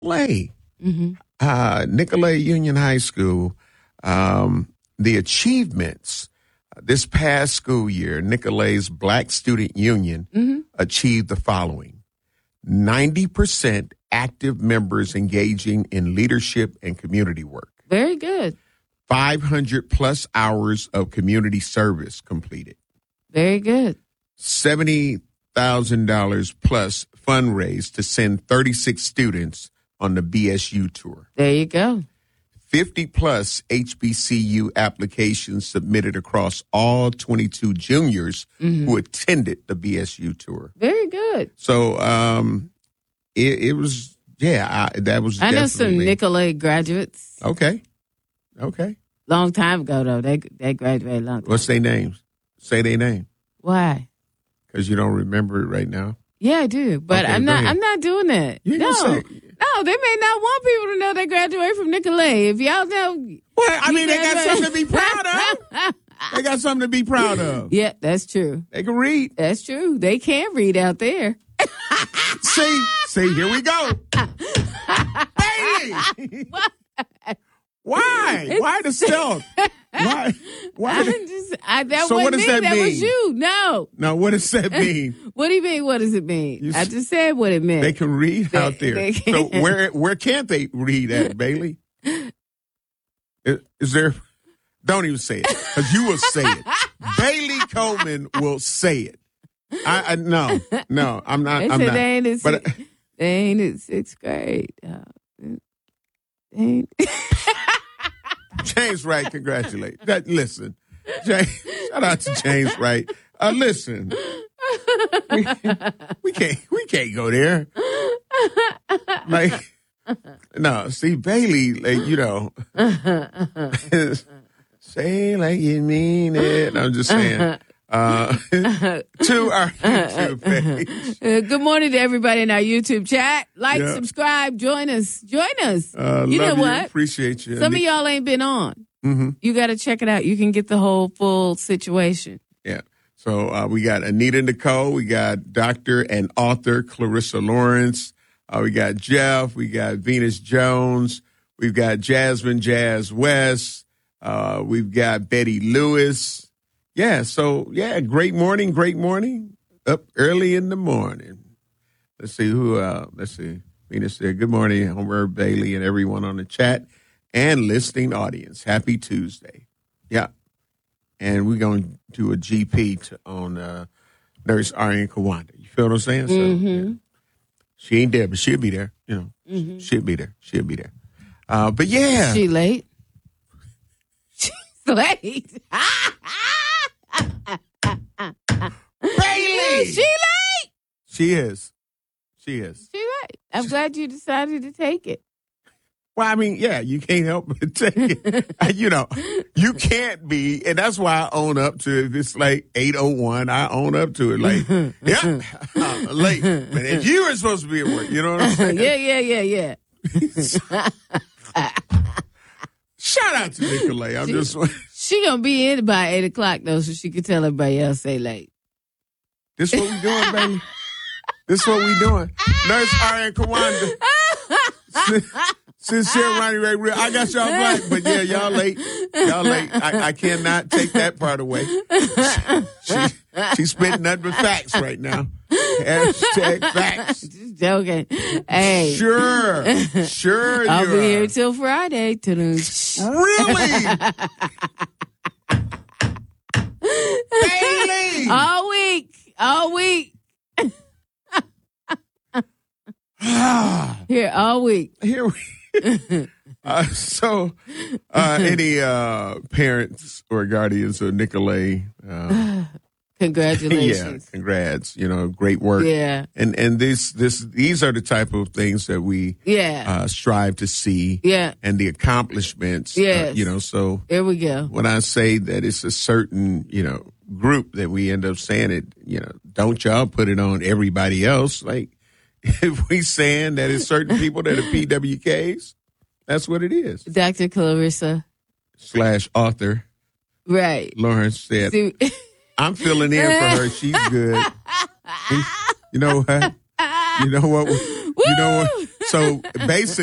Nicolay. Mm-hmm. Nicolay Union High School, the achievements this past school year, Nicolay's Black Student Union achieved the following: 90% active members engaging in leadership and community work. Very good. 500 plus hours of community service completed. Very good. $70,000 plus fundraised to send 36 students on the BSU tour. There you go. 50 plus HBCU applications submitted across all 22 juniors who attended the BSU tour. Very good. So it was, that was I know some definitely- Nicolay graduates. Okay. Long time ago, though. They graduated a long time. What's their names? Say their name. Why? Because you don't remember it right now. Yeah, I do, but Okay, I'm go not. ahead. I'm not doing that. You No, can say- no, they may not want people to know they graduated from Nicolay. If y'all know, Well, I mean, they got graduated- something to be proud of. They got something to be proud of. Yeah, that's true. They can read. That's true. They can read out there. See, here we go. Bailey! Why? Why the stealth? Why? That So wasn't what does me. that That was mean? you. No. Now, what does that mean? What do you mean? What does it mean? I just said what it meant. They can read out there. they So can. where can't they read at, Bailey? Is there? Don't even say it, because you will say it. Bailey Coleman will say it. No, I'm not. They I'm said not. they ain't in But they ain't in sixth grade. They ain't. James Wright, congratulate. Listen, James, shout out to James Wright. Listen, we can't go there. Like, no, see, Bailey, like, say like you mean it. I'm just saying. To our YouTube page. Good morning to everybody in our YouTube chat. Like, Yeah. subscribe, join us. You Love know what? Appreciate you. Some of y'all ain't been on. Mm-hmm. You got to check it out. You can get the whole full situation. Yeah. So we got Anita Nicole. We got Dr. and author Clarissa Lawrence. We got Jeff. We got Venus Jones. We've got Jasmine Jazz West. We've got Betty Lewis. Yeah. So, great morning. Up early in the morning. Let's see who, Venus said, good morning, Homer, Bailey, and everyone on the chat and listening audience. Happy Tuesday. Yeah. And we're going to do a GP on Nurse Arian Kawanda. You feel what I'm saying? So, yeah. She ain't there, but she'll be there. She'll be there. But yeah. She late? She's late. Bailey! She late? She is. She late. I'm glad you decided to take it. Well, I mean, yeah, you can't help but take it. You can't be, and that's why I own up to it. If it's like 8:01, I own up to it. Like, yeah, I'm late. But if you were supposed to be at work, you know what I'm saying? Yeah. Shout out to Nicolay. She gonna be in by 8 o'clock though, so she can tell everybody else say late. This what we doing, baby. This what we doing. Nurse Arian Kawanda. Sincere Ronnie Ray Real. I got y'all black, but yeah, y'all late. I cannot take that part away. She's spitting nothing but facts right now. Hashtag facts. Just joking. Hey. Sure. I'll you be are. here till Friday. Really? Bailey! All week. Here, all week. Here we any parents or guardians of Nicolay, Congratulations. yeah, congrats. Great work. Yeah. And these are the type of things that we strive to see. Yeah. And the accomplishments. Yes. So There we go. when I say that it's a certain, group that we end up saying it, don't y'all put it on everybody else. Like, if we saying that it's certain people that are PWKs, that's what it is. Dr. Clarissa. / author. Right. Lawrence said, See, I'm filling in for her. She's good. You know what? You know what? So basically.